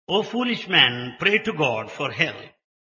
O foolish man, pray to God for help.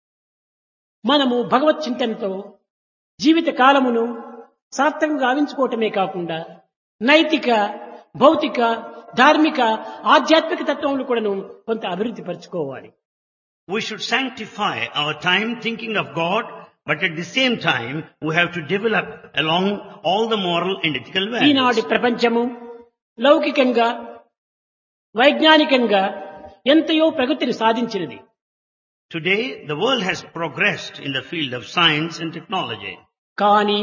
మనము భగవత్ చింతనతో జీవిత కాలమును సార్థకంగా గావించుకోవటమే కాకుండా నైతిక, భౌతిక, ధార్మిక, ఆధ్యాత్మిక తత్వములు కూడాను కొంత అభివృద్ధి పరచుకోవాలి. We should sanctify our time thinking of God, but at the same time, we have to develop along all the moral and ethical ఈనాటి values. ప్రపంచము లౌకికంగా, వైజ్ఞానికంగా ఎంతయో ప్రగతిని సాధించినది. Today, the world has progressed in the field of science and technology. కానీ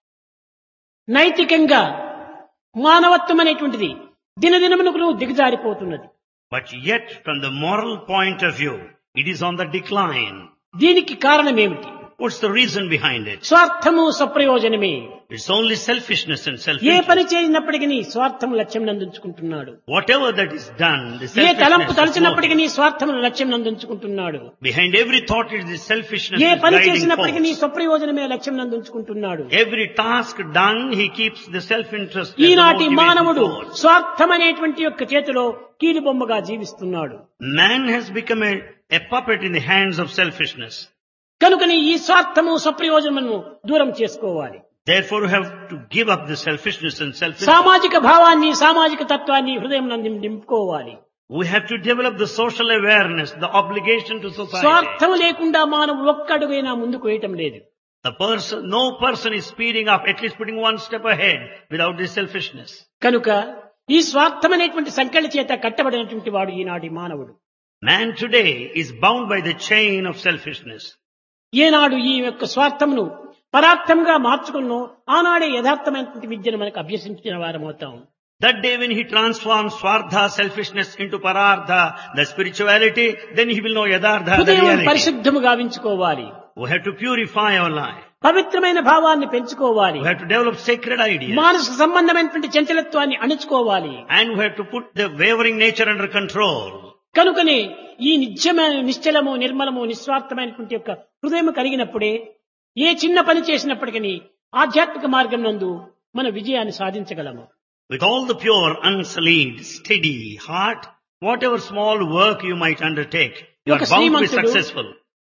నైతికంగా మానవత్వం అనేటువంటిది దినదినమునకు దిగజారిపోతున్నది. But yet, from the moral point of view, it is on the decline. దీనికి కారణం ఏమిటి? What's the reason behind it? స్వార్థము స్వప్రయోజనమే. It's only selfishness and A self-interest. పని చేసినప్పటికీ స్వార్థం లక్ష్యం నందుంచుకుంటున్నాడు. Whatever that is done, the ఏ తలంపు selfishness is తలచినప్పటికీ motive. స్వార్థం లక్ష్యం నందుంచుకుంటున్నాడు. Behind every thought is the selfishness A is పని guiding చేసినప్పటికీ force. స్వప్రయోజనమే లక్ష్యం నందుంచుకుంటున్నాడు. Every task done, he keeps the self-interest as the ఈనాటి motivating మానవుడు force. స్వార్థం అనేటువంటి యొక్క చేతిలో కీలుబొమ్మగా జీవిస్తున్నాడు. Man has become a puppet in the hands of selfishness. కనుకని ఈ స్వార్థము స్వప్రయోజనము దూరం చేసుకోవాలి. Therefore, we have to give up the selfishness and self-interest. సామాజిక భావాన్ని, సామాజిక తత్వాన్ని హృదయం నందు నింపుకోవాలి. We have to develop the social awareness, the obligation to society. స్వార్థం లేకుండా మానవుడు ఒక్క అడుగైనా ముందుకు వేయటం లేదు. No person is speeding up, at least putting one step ahead without this selfishness. కనుక ఈ స్వార్థం అనేటువంటి సంకెళ్ళ చేత కట్టబడినటువంటి వాడు ఈనాటి మానవుడు. Man today is bound by the chain of selfishness. ఏనాడు ఈ యొక్క స్వార్థమును పరార్థంగా మార్చుకున్నో ఆనాడే యథార్థమైనటువంటి విద్యను మనకు అభ్యసించిన వారమవుతాం. That day when he transforms Swardha, selfishness into Parardha, the spirituality, then he will know Yadardha, the హృదయం reality. పరిశుద్ధము గావించుకోవాలి. We have to purify our life. పవిత్రమైన భావాన్ని పెంచుకోవాలి. We have to develop sacred ideas. మానసిక సంబంధమైనటువంటి చంచలత్వాన్ని అణుచుకోవాలి. And we have to put the wavering nature under control. కనుకనే ఈ నిత్యమైన నిశ్చలము, నిర్మలము, నిస్వార్థమైనటువంటి యొక్క హృదయం కలిగినప్పుడే ఏ చిన్న పని చేసినప్పటికీ ఆధ్యాత్మిక మార్గం నందు మన విజయాన్ని సాధించగలము. With all the pure, unsullied, steady heart, whatever small work you might undertake, you are bound to be successful.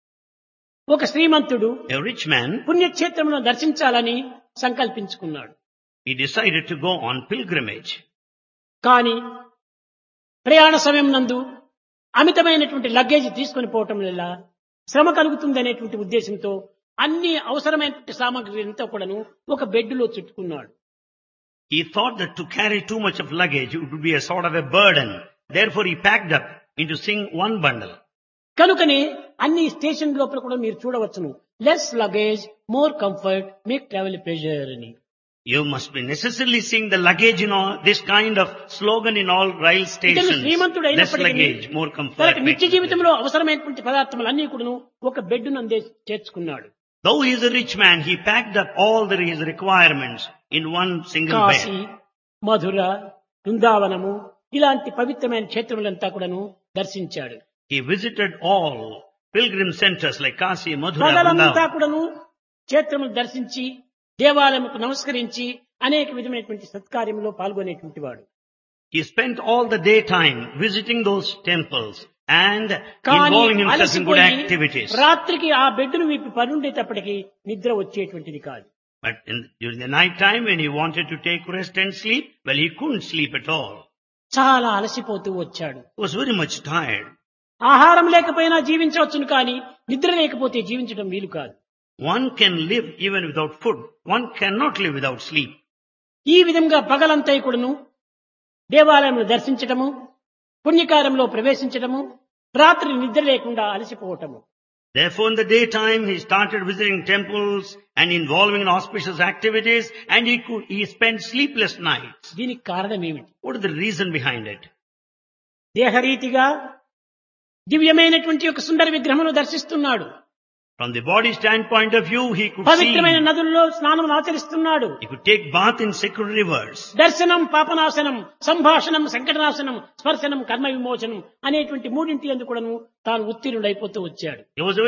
ఒక శ్రీమంతుడు A rich man, పుణ్యక్షేత్రమును దర్శించాలని సంకల్పించుకున్నాడు. he decided to go on pilgrimage. కానీ ప్రయాణ సమయం నందు అమితమైనటువంటి లగేజ్ తీసుకొని పోవటం వల్ల శ్రమ కలుగుతుంది అనేటువంటి ఉద్దేశంతో అన్ని అవసరమైనటువంటి సామాగ్రి అంతా కూడాను ఒక బెడ్లో చుట్టుకున్నాడు. He thought that to carry too much of luggage it would be a sort of a burden. Therefore he packed up into one bundle. కనుకనే అన్ని స్టేషన్ లోపల కూడా మీరు చూడవచ్చును, less luggage more comfort make travel pleasure అని. You must be necessarily seeing the luggage in all, this kind of slogan in all rail stations. Srimanthudu Less అయినప్పటికీ luggage, more comfort. తనకు నిత్య జీవితంలో అవసరమైనటువంటి పదార్థములు అన్ని కూడాను ఒక bed నందే చేర్చుకున్నాడు. Though he is a rich man, he packed up all his requirements in one single Kashi, bed. మధుర, బృందావనము ఇలాంటి పవిత్రమైన క్షేత్రములంతా కూడాను దర్శించాడు. He visited all pilgrim centers like Kasi, Madhura, పగలంతా Vrindavan. కూడాను క్షేత్రములు దర్శించి దేవాలయముకు నమస్కరించి అనేక విధమైనటువంటి సత్కార్యంలో పాల్గొనేటువంటి వాడు. He spent all the daytime visiting those temples and కానీ involving himself in good అలసిపోయి activities. రాత్రికి ఆ బెడ్డును వీపి పరుండేటప్పటికి నిద్ర వచ్చేటువంటిది కాదు. But during the night time when he wanted to take rest and sleep, well, he couldn't sleep at all. చాలా అలసిపోతూ వచ్చాడు. He was very much tired. ఆహారం లేకపోయినా జీవించవచ్చును, కానీ నిద్ర లేకపోతే జీవించడం వీలు కాదు. One can live even without food. One cannot live without sleep. ఈ విధంగా పగలంతా కూడాను దేవాలయంలో దర్శించటము, పుణ్యకార్యంలో ప్రవేశించటము, రాత్రి నిద్ర లేకుండా అలసిపోవటము. Therefore, in the daytime, he started visiting temples and involving in auspicious activities, and he spent sleepless nights. దీనికి కారణం ఏమిటి? What is the reason behind it? దేహరీతిగా దివ్యమైనటువంటి ఒక సుందర విగ్రహమును దర్శిస్తున్నాడు. From the body standpoint of view, he could see, పవిత్రమైన నదుల్లో స్నానం ఆచరిస్తున్నాడు. he could take bath in sacred rivers. దర్శనం పాపనాశనం, సంభాషణం సంకటనాశనం, స్పర్శనం కర్మ విమోచనం అనేటువంటి మూడింటి యందు కూడాను తాను ఉత్తీర్ణుడైపోతూ వచ్చాడు. He was